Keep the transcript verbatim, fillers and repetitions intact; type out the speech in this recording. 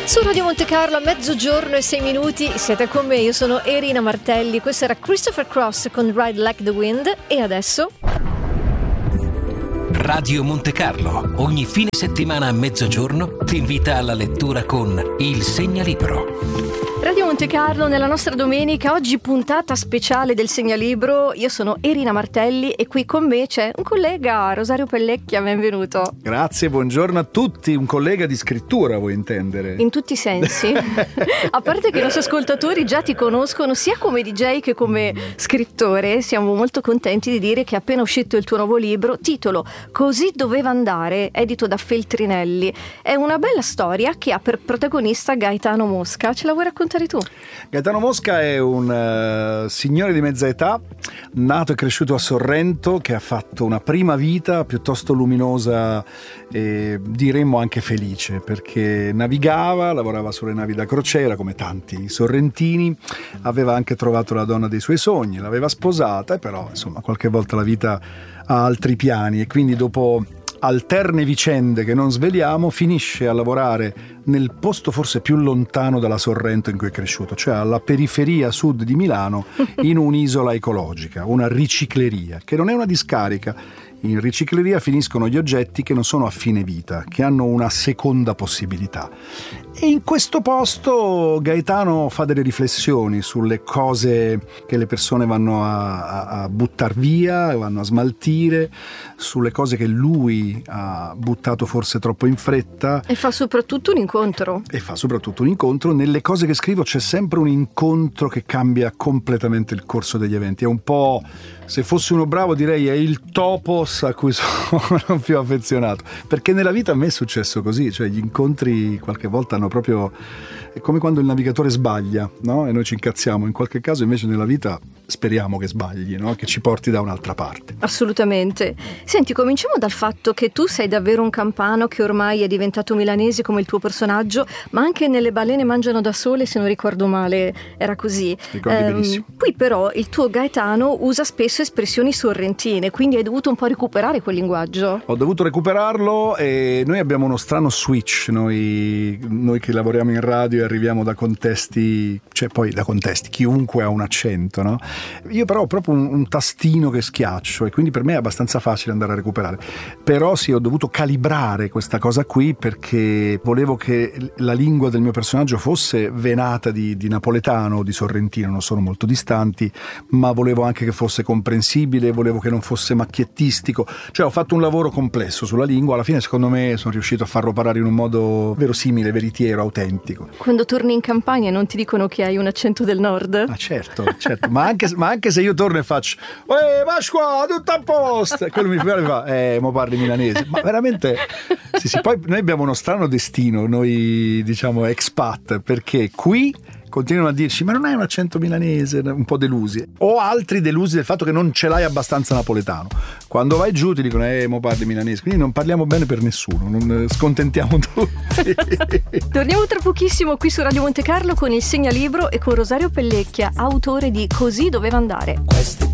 Su Radio Monte Carlo a mezzogiorno e sei minuti siete con me, io sono Erina Martelli, questo era Christopher Cross con Ride Like the Wind e adesso... Radio Monte Carlo, ogni fine settimana a mezzogiorno ti invita alla lettura con Il Segnalibro. Radio Monte Carlo nella nostra domenica, oggi puntata speciale del Segnalibro. Io sono Erina Martelli e qui con me c'è un collega, Rosario Pellecchia, benvenuto. Grazie, buongiorno a tutti, un collega di scrittura vuoi intendere? In tutti i sensi. A parte che i nostri ascoltatori già ti conoscono sia come D J che come scrittore, siamo molto contenti di dire che è appena uscito il tuo nuovo libro, titolo Così doveva andare, edito da Feltrinelli. È una bella storia che ha per protagonista Gaetano Mosca. Ce la vuoi raccontare tu? Gaetano Mosca è un uh, signore di mezza età, nato e cresciuto a Sorrento, che ha fatto una prima vita piuttosto luminosa e diremmo anche felice, perché navigava, lavorava sulle navi da crociera come tanti sorrentini, aveva anche trovato la donna dei suoi sogni, l'aveva sposata e però insomma qualche volta la vita ha altri piani e quindi dopo alterne vicende che non sveliamo finisce a lavorare nel posto forse più lontano dalla Sorrento in cui è cresciuto, cioè alla periferia sud di Milano, in un'isola ecologica, una ricicleria, che non è una discarica. In ricicleria finiscono gli oggetti che non sono a fine vita, che hanno una seconda possibilità. E in questo posto Gaetano fa delle riflessioni sulle cose che le persone vanno a, a, a buttar via, vanno a smaltire, sulle cose che lui ha buttato forse troppo in fretta. E fa soprattutto un incontro. E fa soprattutto un incontro. Nelle cose che scrivo c'è sempre un incontro che cambia completamente il corso degli eventi. È un po', se fossi uno bravo direi, è il topos a cui sono più affezionato, perché nella vita a me è successo così, cioè gli incontri qualche volta hanno proprio, è come quando il navigatore sbaglia, no? E noi ci incazziamo, in qualche caso invece nella vita speriamo che sbagli, no? Che ci porti da un'altra parte. Assolutamente. Senti, cominciamo dal fatto che tu sei davvero un campano che ormai è diventato milanese come il tuo personaggio, ma anche nelle balene mangiano da sole, se non ricordo male era così. Ricordi ehm, benissimo. Qui però il tuo Gaetano usa spesso espressioni sorrentine, quindi hai dovuto un po' recuperare quel linguaggio. Ho dovuto recuperarlo e noi abbiamo uno strano switch, noi, noi che lavoriamo in radio e arriviamo da contesti, cioè poi da contesti, chiunque ha un accento, no? Io però ho proprio un, un tastino che schiaccio e quindi per me è abbastanza facile andare a recuperare, però sì, ho dovuto calibrare questa cosa qui perché volevo che la lingua del mio personaggio fosse venata di, di napoletano o di sorrentino, non sono molto distanti, ma volevo anche che fosse comprensibile, volevo che non fosse macchiettistico, cioè ho fatto un lavoro complesso sulla lingua, alla fine secondo me sono riuscito a farlo parlare in un modo verosimile, veritiero, autentico. Quando torni in campagna non ti dicono che hai un accento del nord? Ah certo, certo, ma anche ma anche se io torno e faccio "Ehi Pasqua, tutto a posto", quello mi fa "Eh, mo parli milanese", ma veramente sì, sì. Poi noi abbiamo uno strano destino, noi diciamo expat, perché qui continuano a dirci "ma non hai un accento milanese", un po' delusi, o altri delusi del fatto che non ce l'hai abbastanza napoletano. Quando vai giù ti dicono "eh, mo parli milanese", quindi non parliamo bene per nessuno, non scontentiamo tutti. Torniamo tra pochissimo qui su Radio Monte Carlo con il Segnalibro e con Rosario Pellecchia, autore di Così doveva andare. Questi